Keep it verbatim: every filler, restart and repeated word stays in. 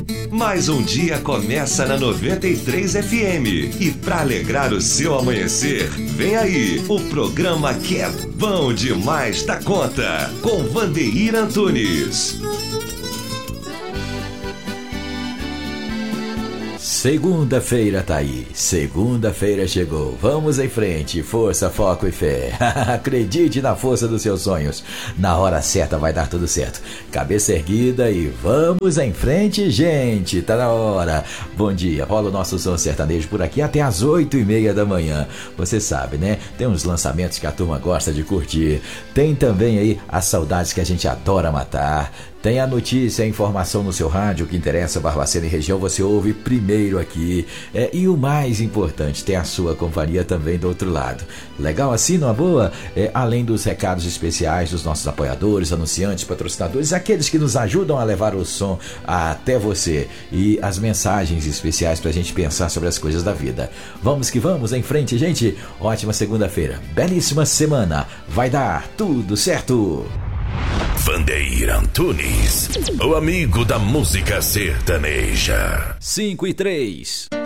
Mais um dia começa na noventa e três F M. E para alegrar o seu amanhecer, vem aí o programa que é bom demais da conta, com Vandeir Antunes. Segunda-feira tá aí, segunda-feira chegou, vamos em frente, força, foco e fé. Acredite na força dos seus sonhos, na hora certa vai dar tudo certo. Cabeça erguida e vamos em frente, gente, tá na hora. Bom dia, rola o nosso som sertanejo por aqui até as oito e meia da manhã. Você sabe, né? Tem uns lançamentos que a turma gosta de curtir, tem também aí as saudades que a gente adora matar. Tem a notícia, a informação no seu rádio, o que interessa Barbacena e região, você ouve primeiro aqui. É, e o mais importante, tem a sua companhia também do outro lado. Legal assim, numa boa? É, além dos recados especiais dos nossos apoiadores, anunciantes, patrocinadores, aqueles que nos ajudam a levar o som até você. E as mensagens especiais pra gente pensar sobre as coisas da vida. Vamos que vamos, em frente, gente. Ótima segunda-feira, belíssima semana. Vai dar tudo certo. Vandeir Antunes, o amigo da música sertaneja. cinco e três.